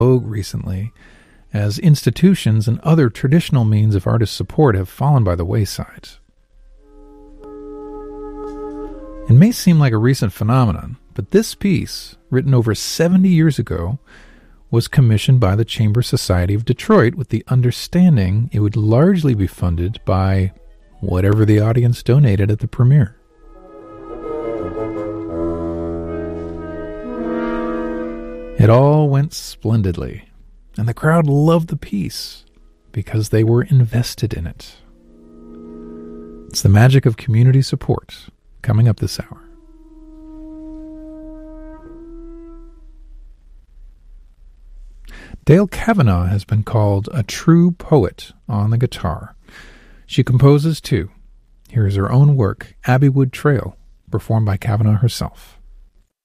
vogue recently as institutions and other traditional means of artist support have fallen by the wayside. It may seem like a recent phenomenon, but this piece, written over 70 years ago, was commissioned by the Chamber Society of Detroit with the understanding it would largely be funded by whatever the audience donated at the premiere. It all went splendidly, and the crowd loved the piece because they were invested in it. It's the magic of community support coming up this hour. Dale Kavanaugh has been called a true poet on the guitar. She composes too. Here is her own work, Abbeywood Trail, performed by Kavanaugh herself.